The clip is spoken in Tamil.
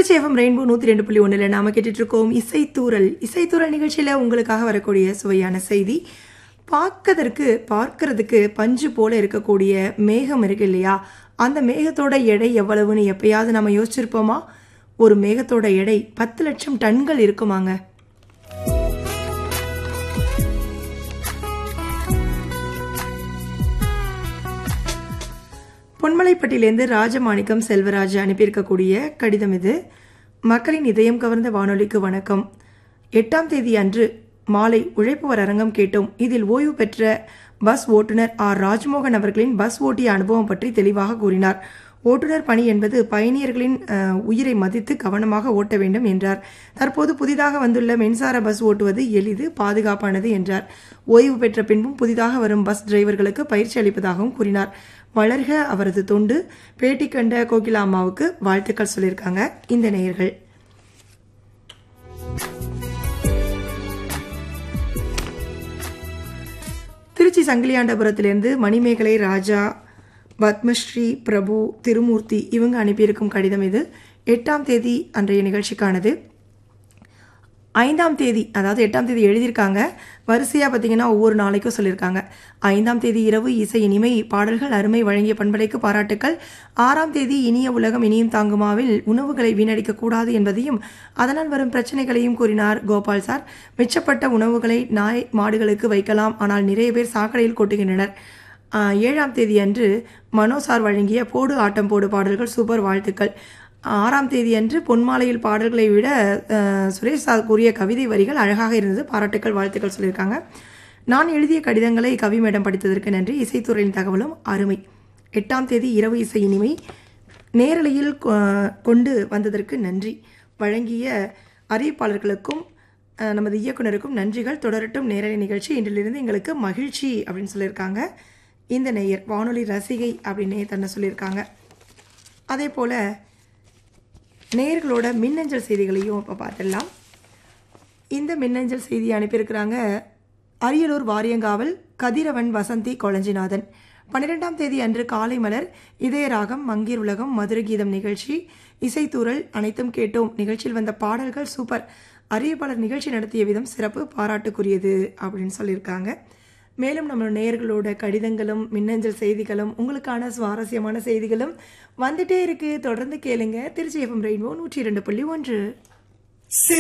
திருச்சி எஃப்எம் ரெயின்போ 102.1 நாம கேட்டுட்டு இருக்கோம் இசைத்தூரல் நிகழ்ச்சியில உங்களுக்காக வரக்கூடிய சுவையான செய்தி. பார்க்கறதுக்கு பஞ்சு போல இருக்கக்கூடிய மேகம் இருக்கு இல்லையா, அந்த மேகத்தோட எடை எவ்வளவுன்னு எப்பயாவது நம்ம யோசிச்சிருப்போமா? ஒரு மேகத்தோட எடை 10 லட்சம் டன்கள் இருக்குமாங்க. பொன்மலைப்பட்டியிலேருந்து ராஜமாணிக்கம் செல்வராஜ் அனுப்பியிருக்கக்கூடிய கடிதம் இது. மக்களின் இதயம் கவர்ந்த வானொலிக்கு வணக்கம். 8ஆம் தேதி அன்று மாலை உழைப்பவர் அரங்கம் கேட்டோம். இதில் ஓய்வு பெற்ற பஸ் ஓட்டுநர் ஆர் ராஜ்மோகன் அவர்களின் பஸ் ஓட்டிய அனுபவம் பற்றி தெளிவாக கூறினார். ஓட்டுநர் பணி என்பது பயணியர்களின் உயிரை மதித்து கவனமாக ஓட்ட வேண்டும் என்றார். தற்போது புதிதாக வந்துள்ள மின்சார பஸ் ஓட்டுவது எளிது, பாதுகாப்பானது என்றார். ஓய்வு பெற்ற பின்பும் புதிதாக வரும் பஸ் டிரைவர்களுக்கு பயிற்சி அளிப்பதாகவும் கூறினார். வளர்க அவரது தொண்டு. பேட்டி கண்ட கோகிலா அம்மாவுக்கு வாழ்த்துக்கள் சொல்லியிருக்காங்க இந்த நேயர்கள். திருச்சி சங்கிலியாண்டபுரத்திலிருந்து மணிமேகலை, ராஜா, பத்மஸ்ரீ, பிரபு, திருமூர்த்தி இவங்க அனுப்பியிருக்கும் கடிதம் இது. 8ஆம் தேதி அன்றைய நிகழ்ச்சிக்கானது. 5ஆம் தேதி, அதாவது 8ஆம் தேதி எழுதியிருக்காங்க. வரிசையாக பார்த்தீங்கன்னா ஒவ்வொரு நாளைக்கும் சொல்லியிருக்காங்க. 5ஆம் தேதி இரவு இசை இனிமை பாடல்கள் அருமை, வழங்கிய பண்பலைக்கு பாராட்டுக்கள். 6ஆம் தேதி இனிய உலகம் இனியும் தாங்குமாவில் உணவுகளை வீணடிக்கக்கூடாது என்பதையும் அதனால் வரும் பிரச்சனைகளையும் கூறினார் கோபால் சார். மிச்சப்பட்ட உணவுகளை நாய் மாடுகளுக்கு வைக்கலாம், ஆனால் நிறைய பேர் சாக்கடையில் கொட்டுகின்றனர். 7ஆம் தேதி அன்று மனோ சார் வழங்கிய போடு ஆட்டம் போடு பாடல்கள் சூப்பர், வாழ்த்துக்கள். 6ஆம் தேதி அன்று பொன்மாலையில் பாடல்களை விட சுரேஷ் சார் கூறிய கவிதை வரிகள் அழகாக இருந்தது, பாராட்டுக்கள், வாழ்த்துக்கள் சொல்லியிருக்காங்க. நான் எழுதிய கடிதங்களை கவி மேடம் படித்ததற்கு நன்றி. இசைத்துறையின் தகவலும் அருமை. 8ஆம் தேதி இரவு இசை இனிமை நேரலையில் கொண்டு வந்ததற்கு நன்றி. வழங்கிய அறிவிப்பாளர்களுக்கும் நமது இயக்குனருக்கும் நன்றிகள். தொடரட்டும் நேரலை நிகழ்ச்சி, இன்றிலிருந்து எங்களுக்கு மகிழ்ச்சி அப்படின்னு சொல்லியிருக்காங்க இந்த நேயர். வானொலி ரசிகை அப்படின்னே தன்னை சொல்லியிருக்காங்க. அதே போல் நேயர்களோட மின்னஞ்சல் செய்திகளையும் இப்போ பார்த்துடலாம். இந்த மின்னஞ்சல் செய்தி அனுப்பியிருக்கிறாங்க அரியலூர் வாரியங்காவல் கதிரவன் வசந்தி கொளஞ்சிநாதன். 12ஆம் தேதி அன்று காலை மலர், இதயராகம், மங்கீர் உலகம், மதுரை கீதம் நிகழ்ச்சி, இசைத்தூரல் அனைத்தும் கேட்டோம். நிகழ்ச்சியில் வந்த பாடல்கள் சூப்பர். அறிவிப்பாளர் நிகழ்ச்சி நடத்திய விதம் சிறப்பு, பாராட்டுக்குரியது அப்படின்னு சொல்லியிருக்காங்க. மேலும் நம்ம நேயர்களோட கடிதங்களும் மின்னஞ்சல் செய்திகளும் உங்களுக்கான சுவாரஸ்யமான செய்திகளும் வந்துட்டே இருக்கு. தொடர்ந்து கேளுங்க. Trichy FM rainbow 102.1.